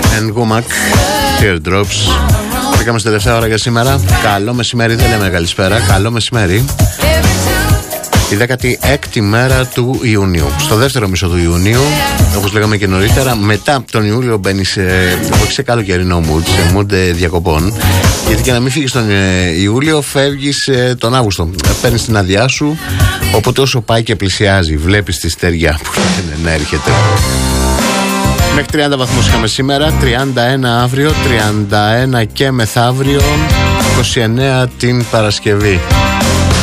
and Womack, Teardrops. Πήγαμε στη τελευταία ώρα για σήμερα. Καλό μεσημέρι, δεν λέμε καλησπέρα. Καλό μεσημέρι. Η 16η μέρα του Ιουνίου. Στο δεύτερο μισό του Ιουνίου, όπως λέγαμε και νωρίτερα, μετά τον Ιούλιο μπαίνει όχι σε καλοκαιρινό mood, σε mood διακοπών. Γιατί και να μην φύγεις τον Ιούλιο, φεύγεις τον Αύγουστο. Παίρνεις την άδειά σου. Οπότε όσο πάει και πλησιάζει, βλέπεις τη στεριά που να έρχεται. Μέχρι 30 βαθμούς είχαμε σήμερα, 31 αύριο, 31 και μεθαύριο, 29 την Παρασκευή.